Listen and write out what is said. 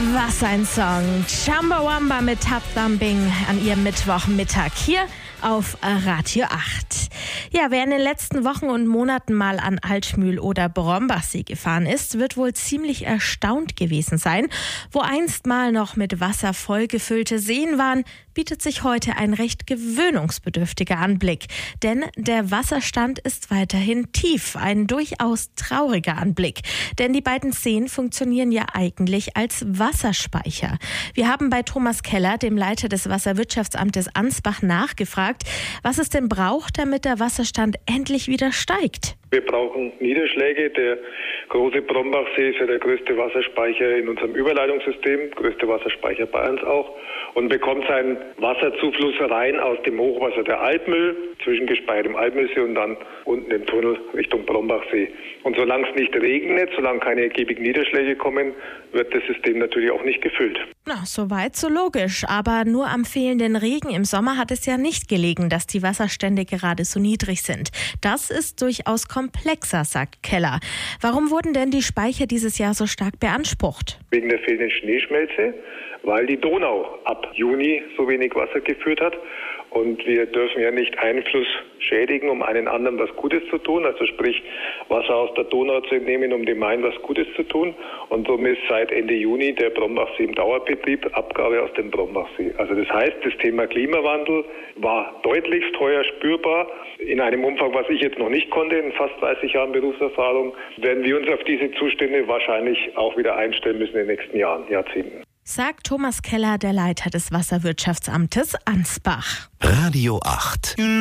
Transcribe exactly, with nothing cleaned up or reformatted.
Was ein Song. Chumbawamba mit Tap Thumping an ihrem Mittwochmittag hier auf Radio acht. Ja, wer in den letzten Wochen und Monaten mal an Altschmühl oder Brombachsee gefahren ist, wird wohl ziemlich erstaunt gewesen sein. Wo einst mal noch mit Wasser vollgefüllte Seen waren, bietet sich heute ein recht gewöhnungsbedürftiger Anblick. Denn der Wasserstand ist weiterhin tief. Ein durchaus trauriger Anblick. Denn die beiden Seen funktionieren ja eigentlich als Wasserspeicher. Wir haben bei Thomas Keller, dem Leiter des Wasserwirtschaftsamtes Ansbach, nachgefragt, was es denn braucht, damit der Wasserstand endlich wieder steigt. Wir brauchen Niederschläge. Der große Brombachsee ist ja der größte Wasserspeicher in unserem Überleitungssystem, größte Wasserspeicher Bayerns auch, und bekommt seinen Wasserzufluss rein aus dem Hochwasser der Altmühl, zwischengespeichert im Altmühlsee und dann unten im Tunnel Richtung Brombachsee. Und solange es nicht regnet, solange keine ergiebigen Niederschläge kommen, wird das System natürlich auch nicht gefüllt. Na, soweit so logisch. Aber nur am fehlenden Regen im Sommer hat es ja nicht gelegen, dass die Wasserstände gerade so niedrig sind. Das ist durchaus komplexer, sagt Keller. Warum wurden denn die Speicher dieses Jahr so stark beansprucht? Wegen der fehlenden Schneeschmelze, weil die Donau ab Juni so wenig Wasser geführt hat. Und wir dürfen ja nicht Einfluss schädigen, um einen anderen was Gutes zu tun. Also sprich, Wasser aus der Donau zu entnehmen, um dem Main was Gutes zu tun. Und somit ist seit Ende Juni der Brombachsee im Dauerbetrieb, Abgabe aus dem Brombachsee. Also das heißt, das Thema Klimawandel war deutlichst teuer spürbar. In einem Umfang, was ich jetzt noch nicht konnte, in fast dreißig Jahren Berufserfahrung, werden wir uns auf diese Zustände wahrscheinlich auch wieder einstellen müssen in den nächsten Jahren, Jahrzehnten. Sagt Thomas Keller, der Leiter des Wasserwirtschaftsamtes Ansbach. Radio acht.